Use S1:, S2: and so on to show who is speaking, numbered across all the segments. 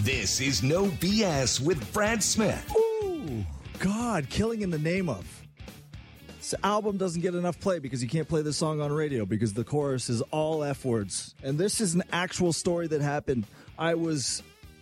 S1: This is No BS with Brad Smith.
S2: Ooh, God, Killing in the Name of. This album doesn't get enough play because you can't play this song on radio because the chorus is all F words. And this is an actual story that happened. I was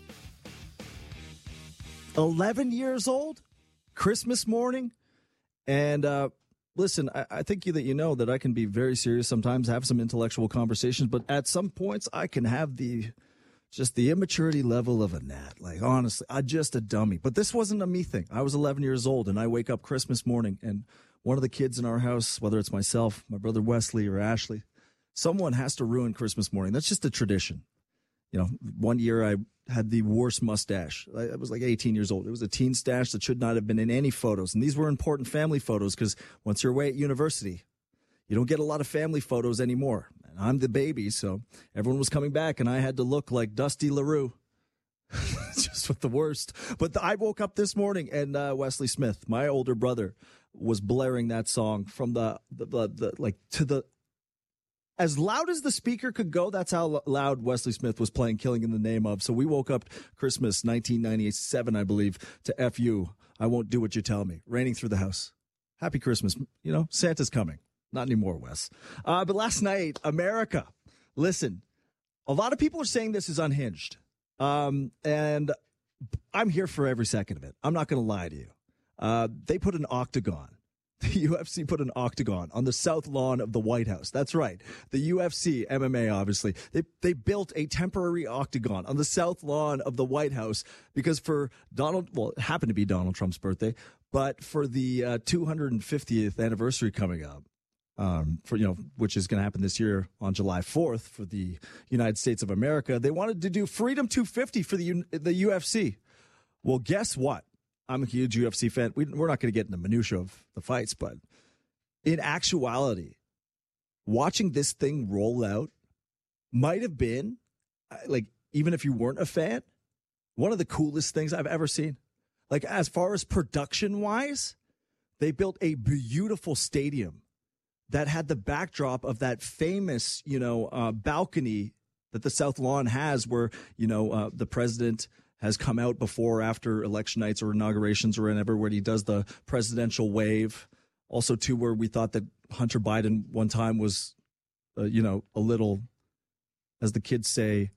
S2: 11 years old, Christmas morning. And listen, I think that you know that I can be very serious sometimes, have some intellectual conversations, but at some points I can have the immaturity level of a gnat. Like, honestly, I'm just a dummy. But this wasn't a me thing. I was 11 years old, and I wake up Christmas morning, and one of the kids in our house, whether it's myself, my brother Wesley, or Ashley, someone has to ruin Christmas morning. That's just a tradition. You know, one year I had the worst mustache. I was like 18 years old. It was a teen stash that should not have been in any photos. And these were important family photos because once you're away at university, you don't get a lot of family photos anymore. And I'm the baby, so everyone was coming back, and I had to look like Dusty LaRue. Just with the worst. But I woke up this morning, and Wesley Smith, my older brother, was blaring that song from the as loud as the speaker could go. That's how loud Wesley Smith was playing Killing in the Name of. So we woke up Christmas 1997, I believe, to F you, I Won't Do What You Tell Me, raining through the house. Happy Christmas. You know, Santa's coming. Not anymore, Wes. But last night, America, listen, a lot of people are saying this is unhinged. And I'm here for every second of it. I'm not going to lie to you. They put an octagon. The UFC put an octagon on the south lawn of the White House. That's right. The UFC, MMA, obviously. They built a temporary octagon on the south lawn of the White House because it happened to be Donald Trump's birthday, but for the 250th anniversary coming up, which is going to happen this year on July 4th for the United States of America, they wanted to do Freedom 250 for the UFC. Well, guess what? I'm a huge UFC fan. We're not going to get in the minutia of the fights, but in actuality, watching this thing roll out might have been, like, even if you weren't a fan, one of the coolest things I've ever seen. Like, as far as production-wise, they built a beautiful stadium that had the backdrop of that famous, balcony that the South Lawn has where, the president has come out before or after election nights or inaugurations or whenever, where he does the presidential wave. Also, too, where we thought that Hunter Biden one time was, a little, as the kids say,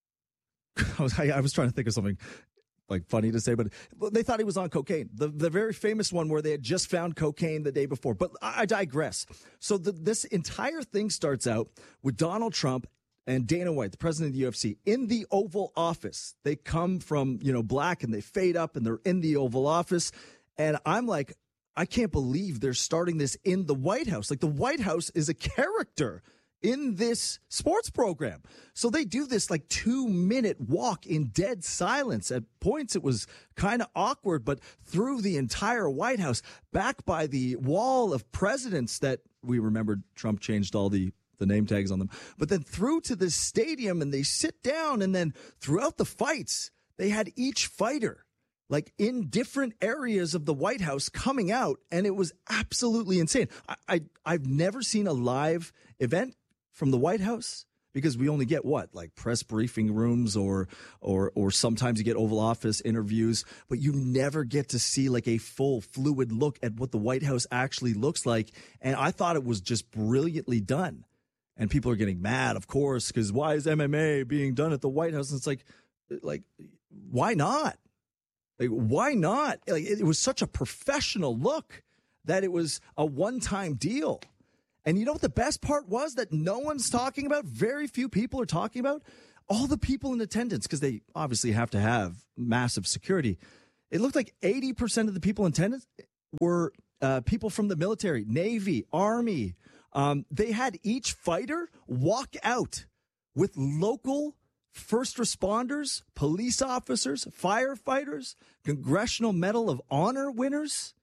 S2: I was trying to think of something like funny to say, but they thought he was on cocaine. The very famous one where they had just found cocaine the day before. But I digress. So this entire thing starts out with Donald Trump and Dana White, the president of the UFC, in the Oval Office. They come from, black, and they fade up, and they're in the Oval Office. And I'm like, I can't believe they're starting this in the White House. Like, the White House is a character in this sports program. So they do this 2-minute walk in dead silence. At points, it was kind of awkward, but through the entire White House, back by the wall of presidents that we remembered Trump changed all the name tags on them, but then through to this stadium, and they sit down, and then throughout the fights, they had each fighter in different areas of the White House coming out, and it was absolutely insane. I've never seen a live event from the White House because we only get press briefing rooms or sometimes you get Oval Office interviews, but you never get to see a full fluid look at what the White House actually looks like. And I thought it was just brilliantly done. And people are getting mad, of course, because why is MMA being done at the White House? And it's like, why not? Why not? It was such a professional look that it was a one-time deal. And you know what the best part was that no one's talking about? Very few people are talking about? All the people in attendance, because they obviously have to have massive security. It looked like 80% of the people in attendance were people from the military, Navy, Army. They had each fighter walk out with local first responders, police officers, firefighters, Congressional Medal of Honor winners.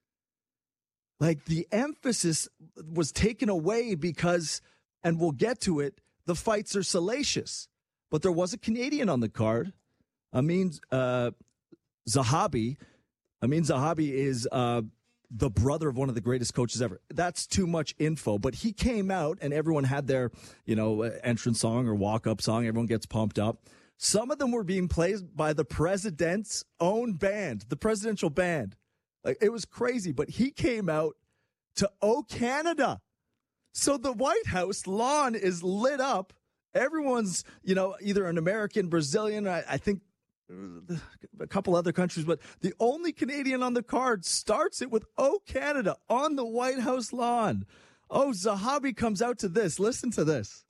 S2: The emphasis was taken away because, and we'll get to it, the fights are salacious. But there was a Canadian on the card, Amin Zahabi. Amin Zahabi is the brother of one of the greatest coaches ever. That's too much info, but he came out and everyone had their, entrance song or walk-up song. Everyone gets pumped up. Some of them were being played by the president's own band, the presidential band. Like, it was crazy, but he came out to "O Canada." So the White House lawn is lit up. Everyone's, either an American, Brazilian, I think a couple other countries, but the only Canadian on the card starts it with "O Canada" on the White House lawn. Oh, Zahabi comes out to this. Listen to this.